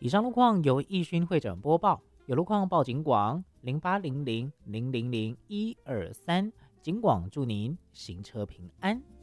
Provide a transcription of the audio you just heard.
以上路况由义勋会诊播报，有路况报警广0800000123，警广祝您行车平安。